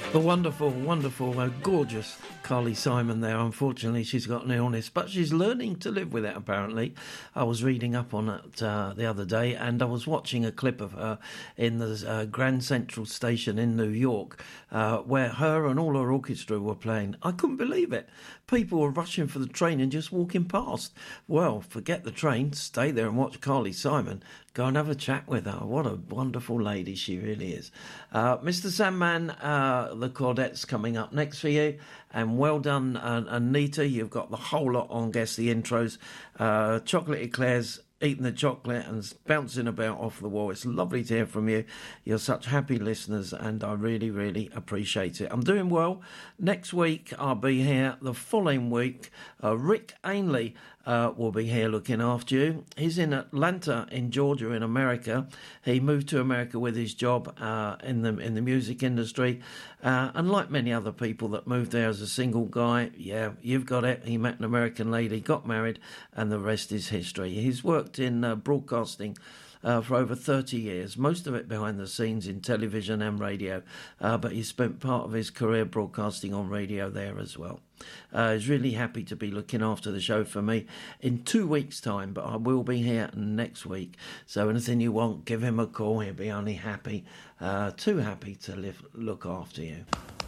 The wonderful, wonderful, gorgeous Carly Simon there. Unfortunately, she's got an illness, but she's learning to live with it, apparently. I was reading up on it the other day, and I was watching a clip of her in the Grand Central Station in New York, where her and all her orchestra were playing. I couldn't believe it. People were rushing for the train and just walking past. Well, forget the train, stay there and watch Carly Simon. Go and have a chat with her. What a wonderful lady she really is. Mr. Sandman, the Chordettes coming up next for you. And well done, Anita. You've got the whole lot on Guess the Intros. Chocolate Eclairs, eating the chocolate and bouncing about off the wall. It's lovely to hear from you. You're such happy listeners, and I really, really appreciate it. I'm doing well. Next week, I'll be here. The following week, Rick Ainley will be here looking after you. He's in Atlanta, in Georgia, in America. He moved to America with his job in the music industry. And like many other people that moved there as a single guy, yeah, you've got it. He met an American lady, got married, and the rest is history. He's worked in broadcasting for over 30 years, most of it behind the scenes in television and radio, but he spent part of his career broadcasting on radio there as well. He's really happy to be looking after the show for me in 2 weeks' time, but I will be here next week. So anything you want, give him a call. He'll be only happy, too happy to look after you.